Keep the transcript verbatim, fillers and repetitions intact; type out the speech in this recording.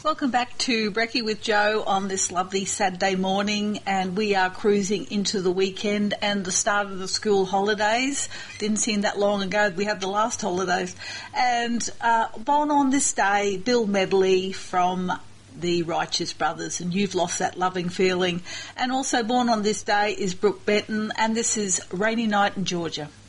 Welcome back to Brekkie with Joe on this lovely Saturday morning, and we are cruising into the weekend and the start of the school holidays. Didn't seem that long ago we had the last holidays. And uh, born on this day, Bill Medley from the Righteous Brothers, and You've Lost That Loving Feeling. And also born on this day is Brooke Benton, and this is Rainy Night in Georgia.